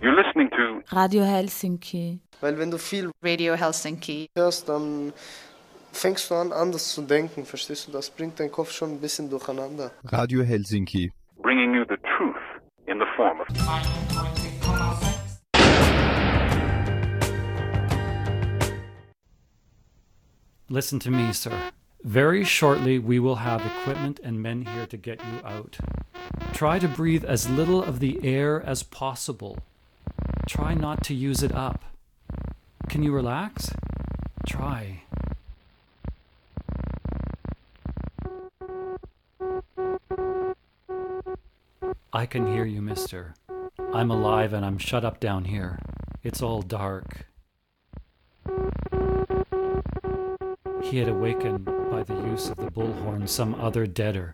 You're listening to Radio Helsinki. Weil wenn du viel Radio Helsinki hörst, dann fängst du an, anders zu denken, verstehst du? Das bringt deinen Kopf schon ein bisschen durcheinander. Radio Helsinki. bringing you the truth in the form of Listen to me, sir. Very shortly we will have equipment and men here to get you out. Try to breathe as little of the air as possible. Try not to use it up. Can you relax? Try. I can hear you, mister. I'm alive and I'm shut up down here. It's all dark. He had awakened by the use of the bullhorn some other deader.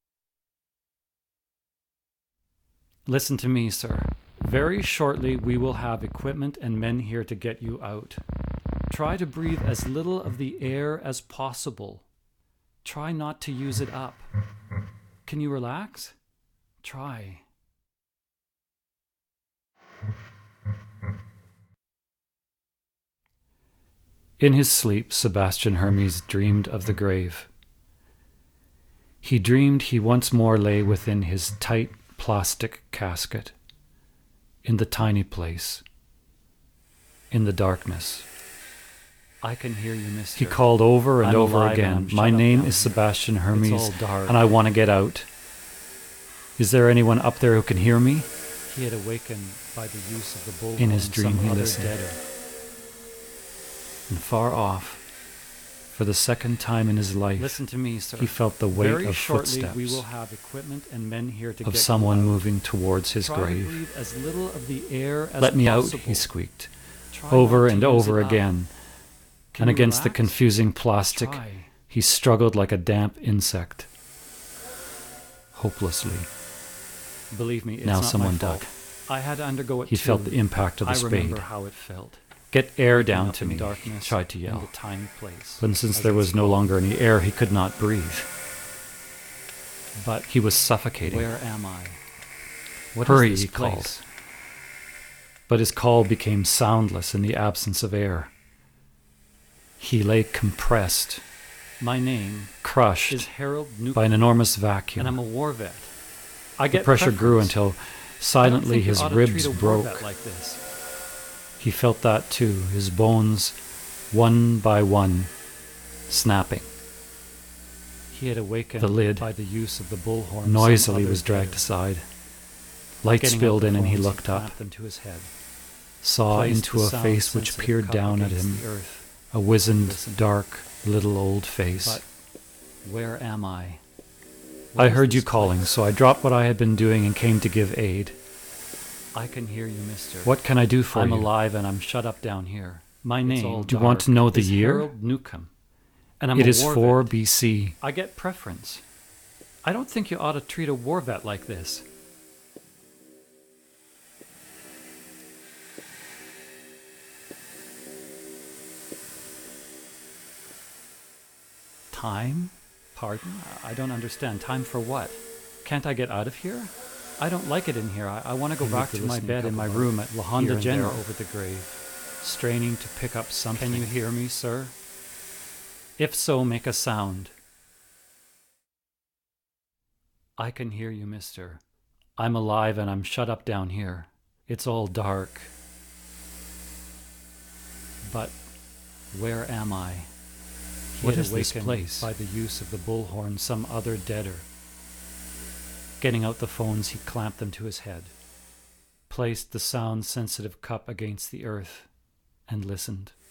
Listen to me, sir. Very shortly we will have equipment and men here to get you out. Try to breathe as little of the air as possible. Try not to use it up. Can you relax? Try. In his sleep, Sebastian Hermes dreamed of the grave. He dreamed he once more lay within his tight plastic casket, in the tiny place, in the darkness. I can hear you, mister. He called over and over again, my name is Sebastian Hermes, and I want to get out. Is there anyone up there who can hear me? He had awakened by the use of the bullhorn. In his dream he listened. And far off, for the second time in his life, listen to me, sir. He felt the weight of footsteps, we will have equipment and men here to of someone moving towards his grave. As little of the air as Let me possible. Out, he squeaked, over and over again. And against the confusing plastic, he struggled like a damp insect. Hopelessly. Believe me, it's now not someone dug. I had to undergo it. He felt the impact of the spade. I remember how it felt. Get air down to me, he tried to yell. But since there was no longer any air, he could not breathe. But he was suffocating. Where am I? Hurry, he called. But his call became soundless in the absence of air. He lay compressed. My name crushed is Harold Newcomb, by an enormous vacuum. And I'm a war vet. The pressure grew until silently his ribs broke. Like this. He felt that too, his bones, one by one, snapping. He had awakened the lid by the use of the bullhorn. Noisily was dragged aside. Light spilled in and he looked up, saw into a face which peered down at him, a wizened, dark, little old face. But where am I? I heard you calling, so I dropped what I had been doing and came to give aid. I can hear you, mister. What can I do for you? I'm alive and I'm shut up down here. My name, do you want to know the year? Harold Newcomb. And I'm it is 4 BC. I get preference. I don't think you ought to treat a war vet like this. Time? Pardon? I don't understand. Time for what? Can't I get out of here? I don't like it in here. I want to go back to my bed in my room at La Honda General over the grave, straining to pick up something. Can you hear me, sir? If so, make a sound. I can hear you, mister. I'm alive and I'm shut up down here. It's all dark. But where am I? What is this place? By the use of the bullhorn, some other deader. Getting out the phones, he clamped them to his head, placed the sound-sensitive cup against the earth, and listened.